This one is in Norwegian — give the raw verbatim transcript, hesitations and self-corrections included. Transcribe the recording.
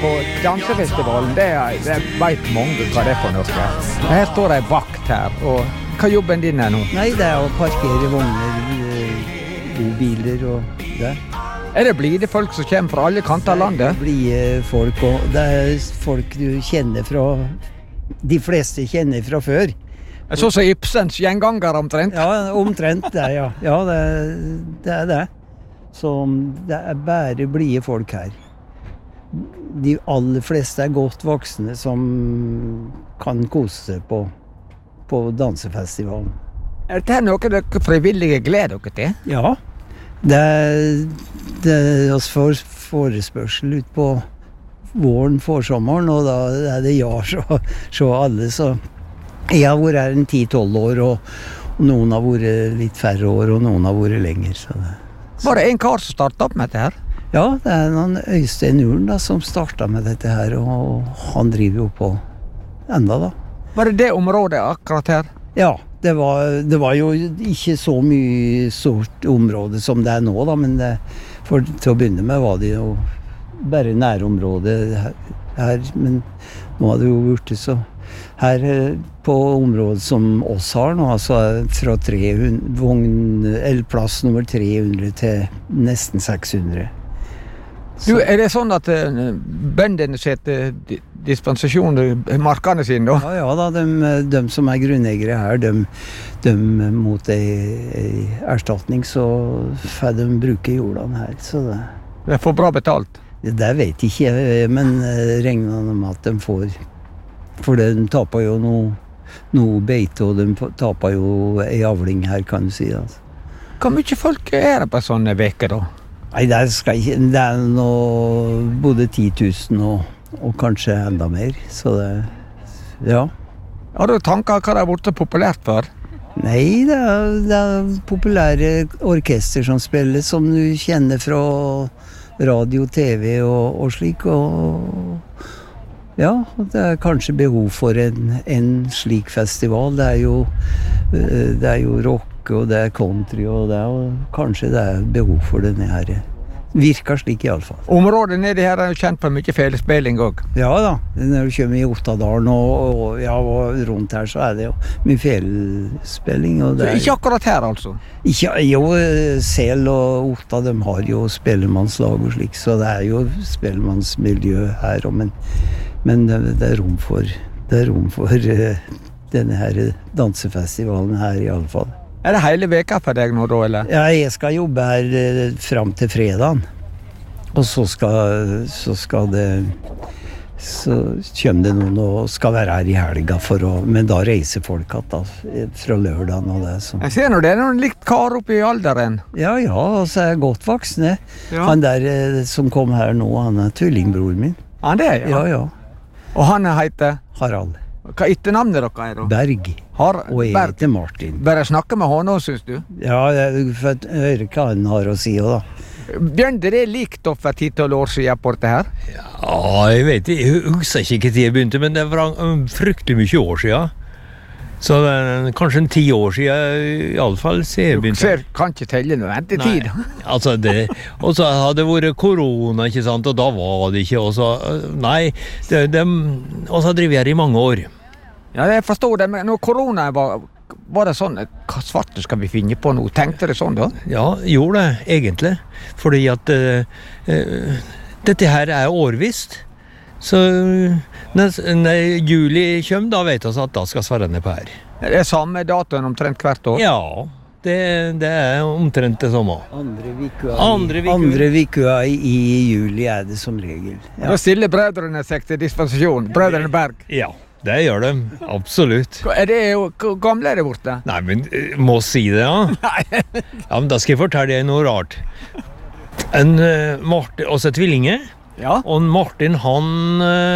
på dansefestivalen, det, det vet mange hva det er for noe. Her står det en vakt her, og hva er jobben din er nå? Nei, det er å parkere vogner, bobiler og det. Er det blide folk som kommer fra alle kanter av landet? Det er blide folk, og det er folk du kjenner fra, de fleste kjenner fra før. Sånn som Ibsens gjenganger omtrent? Ja, omtrent det, ja. Ja, det, det er det. Så det er bare blide folk her. De aller fleste er godt voksne som kan kose seg på, på dansefestivalen. Er dette noe dere frivillige gleder dere til? Ja, det er, det er oss for forespørsel ut på våren, forsommeren, og da er det ja, så, så alle. Så jeg har vært her en ti tolv år, og noen har vært litt færre år, og noen har vært lenger. Så det. Var det en kar som startet opp med dette her? Ja, det er noen Øystein Uren da, som startet med dette her, og han driver jo på enda da. Var det det området akkurat her? Ja, det var, det var jo ikke så mye stort område som det er nå da, men det, for til å begynne med var det jo bare nærområdet her, her, men nå har det jo vært så. Her på området som oss har nå, altså fra tre hundre, vogn, eller plass nummer tre hundre til nesten seks hundre. Du, er det sånn at uh, bøndene setter dispensasjon i markene sine da? Ja, ja da, de, de som er grunneiere her, de, de mot en erstatning, så får de bruke jordene her. Så det, det får bra betalt? Det, det vet jeg ikke, men regner de med at de får. For de taper jo noe, noe beite, og de taper jo en avling her, kan du si. Altså. Hvor mye folk er det på sånne veker da? Nei, det, skal ikke, det er noe, både ti tusen og, og kanskje enda mer, så det, ja. Har du tanker hva det har blitt populært for? Nei, det er, det er populære orkester som spiller, som du kjenner fra radio, tv og, og slik, og ja, det er kanskje behov for en, en slik festival. Det er jo, det er jo rock, og det er country, og det er, og kanskje det er behov for denne her. Virker slik i alle fall. Området nede her er jo kjent for mye felespilling også. Ja da, når du kommer i Ottadalen og, og, ja, og rundt her, så er det jo mye felespilling. Og det så ikke akkurat her altså? Ikke, jo, Sel og Otta, de har jo spellemannslag og slik, så det er jo spellemannsmiljø her, men Men det, det er rom for, det er rom for uh, denne her dansefestivalen her i alle fall. Er det hele veka for deg nå da, eller? Ja, jeg skal jobbe her uh, frem til fredagen. Og så skal, så skal det, så kommer det noen og skal være her i helga for å, men da reiser folk at da, fra lørdagen og det. Så. Jeg ser nå, det er noen likt kar oppe i alderen. Ja, ja, og så er jeg godt voksne. Ja. Han der uh, som kom her nå, han er tvillingbroren min. Han det, ja? Ja, ja. Og han heter? Harald. Hva etternavnet dere er da? Berg. Har, og jeg Berg. heter Martin. Bare snakke med honom, synes du? Ja, jeg får høre hva han har å si også, da. Bjørn, det er likt da for ti tolv år siden på dette her? Ja, jeg vet ikke. Jeg husker ikke hva tid jeg begynte, men det var fryktelig mye år siden. Så det er kanskje en ti år siden, i alle fall, så jeg begynte. Du ser, kan ikke telle noe ventetid. Nei, altså det, og så hadde det vært korona, ikke sant, og da var det ikke, og så, nei, det, det, og så driver jeg her i mange år. Ja, jeg forstår det, men når korona var, var det sånn, hva svarte skal vi finne på nå? Tenkte det sånn da? Ja, gjorde det, egentlig, fordi at uh, uh, dette her er årvist. Så når, når juli kommer, da vet vi at da skal svare ned på her. Er det samme datoen omtrent hvert år? Ja, det, det er omtrent det samme. Andre vikua, Andre vikua. Andre vikua i, i juli er det som regel. Ja. Da stiller brødrene seg til dispensasjon, brødrene Berg. Ja, det gjør de, absolutt. Er det jo, hvor gamle er det borte? Nei, men må si det, ja. Nei. Ja, men da skal jeg fortelle deg noe rart. En uh, Martin, også tvillinger. Ja. Og Martin, han